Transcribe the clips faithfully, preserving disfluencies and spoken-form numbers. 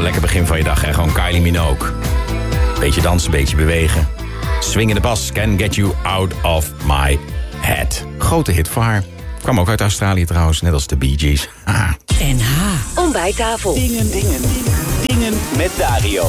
lekker begin van je dag. En gewoon Kylie Minogue. Beetje dansen, beetje bewegen. Swingende bas, Can Get You Out of My Head. Grote hit voor haar. Kwam ook uit Australië trouwens, net als de Bee Gees. Ah. N H. Ontbijttafel. Dingen, dingen, dingen met Dario.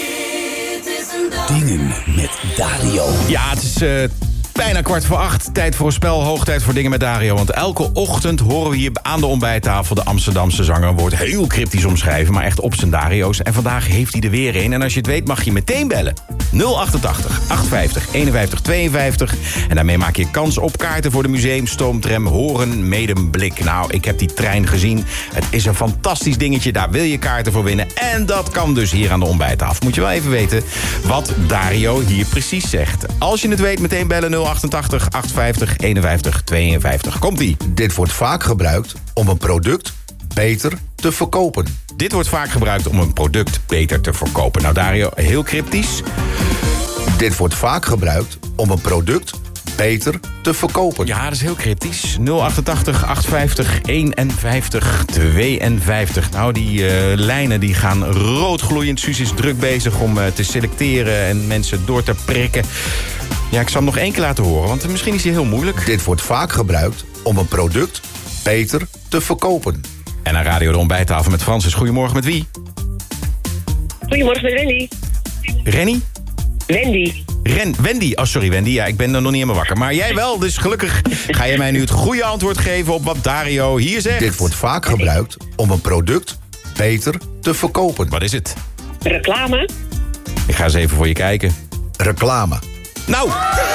Dingen met Dario. Ja, het is uh, bijna kwart voor acht. Tijd voor een spel, hoog tijd voor Dingen met Dario. Want elke ochtend horen we hier aan de ontbijttafel... de Amsterdamse zanger, een woord heel cryptisch omschrijven... maar echt op zijn Dario's. En vandaag heeft hij er weer een. En als je het weet mag je meteen bellen. nul achtentachtig achtenvijftig eenenvijftig tweeënvijftig. En daarmee maak je kans op kaarten voor de museumstoomtram Horen Medemblik. Nou, ik heb die trein gezien. Het is een fantastisch dingetje. Daar wil je kaarten voor winnen. En dat kan dus hier aan de ontbijttafel. Moet je wel even weten wat Dario hier precies zegt. Als je het weet, meteen bellen nul achtentachtig achtenvijftig eenenvijftig tweeënvijftig. Komt-ie. Dit wordt vaak gebruikt om een product beter te verkopen. Dit wordt vaak gebruikt om een product beter te verkopen. Nou, Dario, heel cryptisch. Dit wordt vaak gebruikt om een product beter te verkopen. Ja, dat is heel cryptisch. nul achtentachtig achtenvijftig eenenvijftig tweeënvijftig. Nou, die uh, lijnen die gaan rood gloeiend. Suus is druk bezig om uh, te selecteren en mensen door te prikken. Ja, ik zal hem nog één keer laten horen, want misschien is hij heel moeilijk. Dit wordt vaak gebruikt om een product beter te verkopen. En naar Radio de Ontbijttafel met Francis. Goedemorgen, met wie? Goedemorgen, met Wendy. Rennie? Wendy. Ren, Wendy. Oh, sorry Wendy. Ja, ik ben er nog niet helemaal wakker. Maar jij wel, dus gelukkig ga je mij nu het goede antwoord geven op wat Dario hier zegt. Dit wordt vaak gebruikt om een product beter te verkopen. Wat is het? Reclame. Ik ga eens even voor je kijken. Reclame. Nou!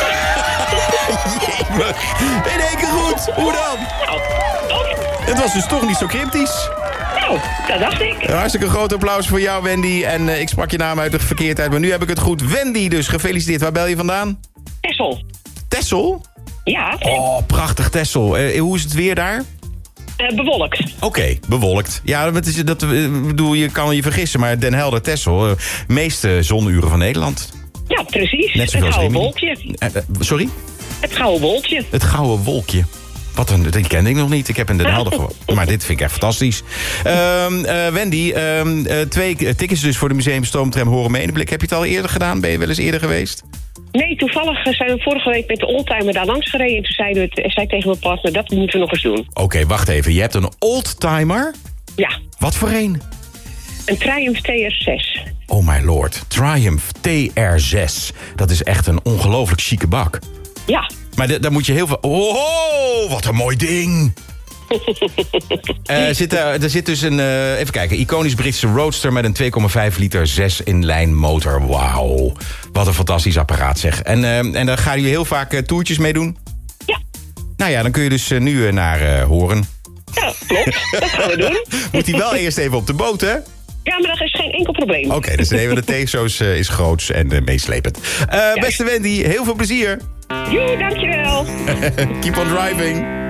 In één keer goed. Hoe dan? Het was dus toch niet zo cryptisch. Nou, dat dacht ik. Een hartstikke groot applaus voor jou, Wendy. En uh, ik sprak je naam uit de verkeerdheid, maar nu heb ik het goed. Wendy, dus gefeliciteerd. Waar bel je vandaan? Texel. Texel? Ja. Oh, prachtig Texel. Uh, hoe is het weer daar? Uh, bewolkt. Oké, okay, bewolkt. Ja, dat is, dat, uh, bedoel, je kan je vergissen, maar Den Helder, Texel, uh, meeste zonuren van Nederland. Ja, precies. Net het gouden wolkje. Uh, uh, sorry? Het gouden wolkje. Het gouden wolkje. Wat een, dat kende ik nog niet. Ik heb in Den Helder gewoond. Maar dit vind ik echt fantastisch. Uh, uh, Wendy, uh, uh, twee tickets dus voor de Museum Stoomtram Horen Medemblik. Heb je het al eerder gedaan? Ben je wel eens eerder geweest? Nee, toevallig zijn we vorige week met de oldtimer daar langs gereden. En toen zei, we, zei tegen mijn partner, dat moeten we nog eens doen. Oké, okay, wacht even. Je hebt een oldtimer? Ja. Wat voor een? Een Triumph T R zes. Oh my lord. Triumph T R zes. Dat is echt een ongelooflijk chique bak. Ja. Maar d- daar moet je heel veel... Oh, wat een mooi ding! uh, zit er, er zit dus een... Uh, even kijken. Iconisch Britse roadster met een twee komma vijf liter zes inlijn motor. Wauw. Wat een fantastisch apparaat zeg. En, uh, en daar gaan jullie heel vaak uh, toertjes mee doen? Ja. Nou ja, dan kun je dus uh, nu uh, naar uh, Horen. Ja, klopt. Dat gaan we doen. Moet hij wel eerst even op de boot, hè? Ja, maar dat is geen enkel probleem. Oké, okay, dus de een van de T-shows uh, is groots en uh, meeslepend. Uh, beste Wendy, heel veel plezier. Joe, dankjewel. Keep on driving.